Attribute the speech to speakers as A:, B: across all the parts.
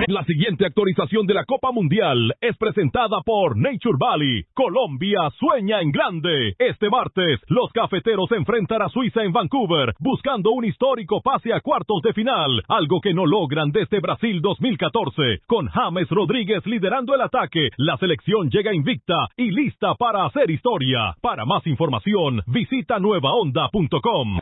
A: La siguiente actualización de la Copa Mundial es presentada por Nature Valley. Colombia sueña en grande. Este martes, los cafeteros se enfrentan a Suiza en Vancouver, buscando un histórico pase a cuartos de final, algo que no logran desde Brasil 2014. Con James Rodríguez liderando el ataque, la selección llega invicta y lista para hacer historia. Para más información, visita nuevaonda.com.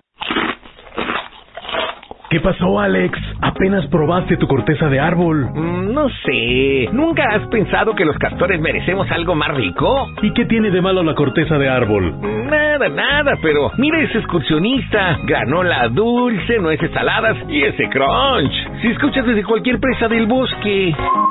B: ¿Qué pasó, Alex? ¿Apenas probaste tu corteza de árbol?
C: No sé. ¿Nunca has pensado que los castores merecemos algo más rico?
B: ¿Y qué tiene de malo la corteza de árbol?
C: Nada, pero mira ese excursionista. Granola dulce, nueces saladas y ese crunch. Si escuchas desde cualquier presa del bosque.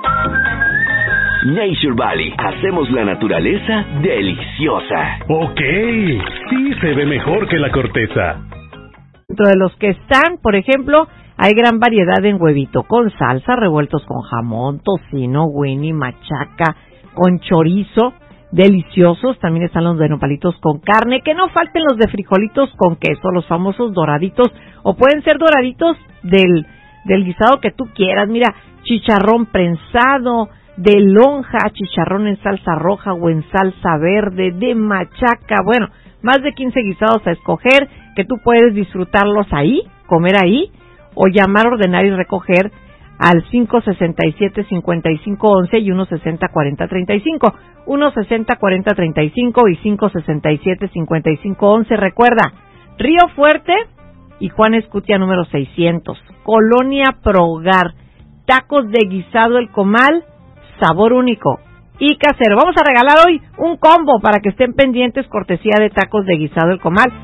D: Nature Valley. Hacemos la naturaleza deliciosa.
B: Ok. Sí, se ve mejor que la corteza.
E: Dentro de los que están, por ejemplo, hay gran variedad en huevito con salsa, revueltos con jamón, tocino, Winnie, machaca, con chorizo, deliciosos. También están los de nopalitos con carne, que no falten los de frijolitos con queso, los famosos doraditos, o pueden ser doraditos del guisado que tú quieras. Mira, chicharrón prensado, de lonja, chicharrón en salsa roja o en salsa verde, de machaca, bueno, más de 15 guisados a escoger, que tú puedes disfrutarlos ahí, comer ahí, o llamar, ordenar y recoger al 567-5511 y 160-4035. 160-4035 y 567-5511. Recuerda, Río Fuerte y Juan Escutia número 600. Colonia Progar. Tacos de guisado El Comal, sabor único y casero. Vamos a regalar hoy un combo para que estén pendientes, cortesía de Tacos de Guisado El Comal.